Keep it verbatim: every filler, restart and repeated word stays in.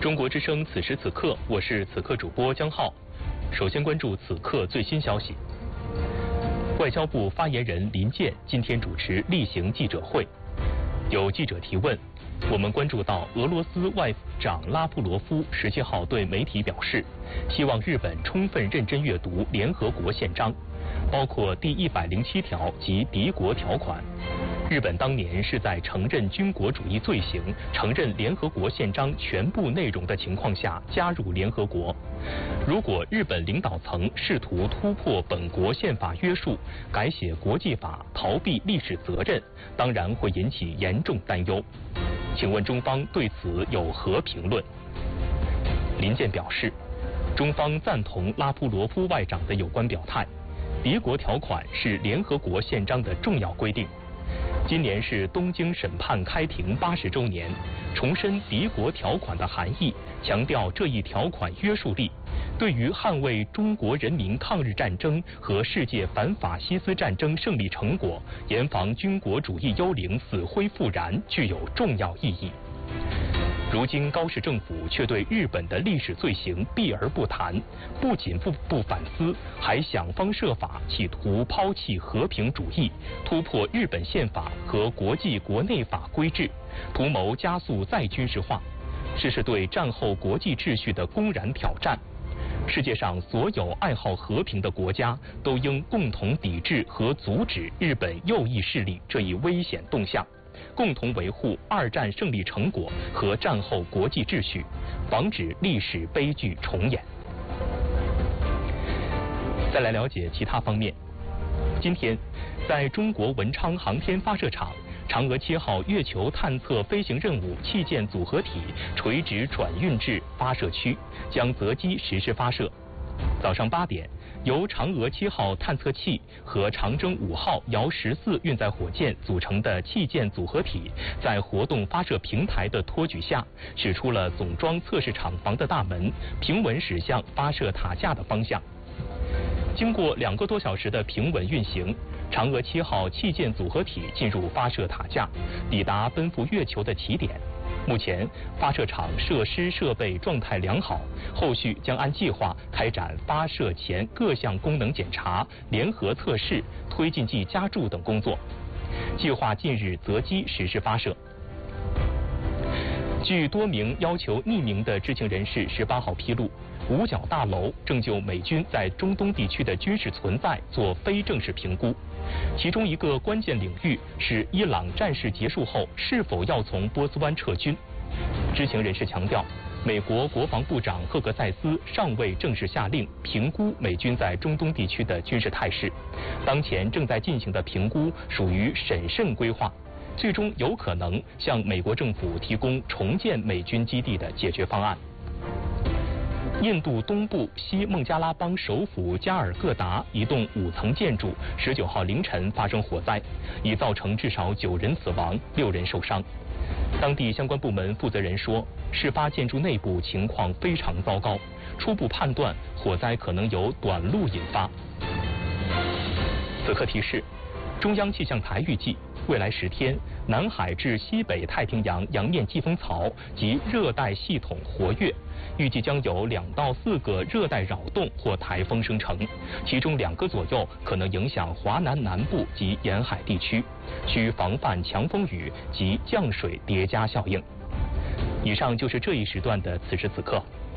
中国之声此时此刻，我是此刻主播江浩。首先关注此刻最新消息。外交部发言人林健今天主持例行记者会，有记者提问，我们关注到俄罗斯外长拉夫罗夫十七号对媒体表示，希望日本充分认真阅读联合国宪章，包括第一百零七条及敌国条款。日本当年是在承认军国主义罪行、承认联合国宪章全部内容的情况下加入联合国。如果日本领导层试图突破本国宪法约束，改写国际法，逃避历史责任，当然会引起严重担忧。请问中方对此有何评论？林健表示，中方赞同拉夫罗夫外长的有关表态，敌国条款是联合国宪章的重要规定。今年是东京审判开庭八十周年，重申敌国条款的含义，强调这一条款约束力，对于捍卫中国人民抗日战争和世界反法西斯战争胜利成果，严防军国主义幽灵死灰复燃，具有重要意义。如今高市政府却对日本的历史罪行避而不谈，不仅不不反思，还想方设法企图抛弃和平主义，突破日本宪法和国际国内法规制，图谋加速再军事化，这是对战后国际秩序的公然挑战。世界上所有爱好和平的国家都应共同抵制和阻止日本右翼势力这一危险动向，共同维护二战胜利成果和战后国际秩序，防止历史悲剧重演。再来了解其他方面。今天，在中国文昌航天发射场，嫦娥七号月球探测飞行任务器件组合体垂直转运至发射区，将择机实施发射。早上八点，由嫦娥七号探测器和长征五号遥十四运载火箭组成的器件组合体，在活动发射平台的托举下，驶出了总装测试厂房的大门，平稳驶向发射塔架的方向。经过两个多小时的平稳运行，嫦娥七号器件组合体进入发射塔架，抵达奔赴月球的起点。目前，发射场设施设备状态良好，后续将按计划开展发射前各项功能检查、联合测试、推进剂加注等工作。计划近日择机实施发射。据多名要求匿名的知情人士十八号披露，五角大楼正就美军在中东地区的军事存在做非正式评估，其中一个关键领域是伊朗战事结束后是否要从波斯湾撤军。知情人士强调，美国国防部长赫格塞斯尚未正式下令评估美军在中东地区的军事态势，当前正在进行的评估属于审慎规划，最终有可能向美国政府提供重建美军基地的解决方案。印度东部西孟加拉邦首府加尔各答一栋五层建筑十九号凌晨发生火灾，已造成至少九人死亡，六人受伤。当地相关部门负责人说，事发建筑内部情况非常糟糕，初步判断火灾可能由短路引发。此刻提示，中央气象台预计，未来十天，南海至西北太平洋洋面季风槽及热带系统活跃，预计将有两到四个热带扰动或台风生成，其中两个左右可能影响华南南部及沿海地区，需防范强风雨及降水叠加效应。以上就是这一时段的此时此刻，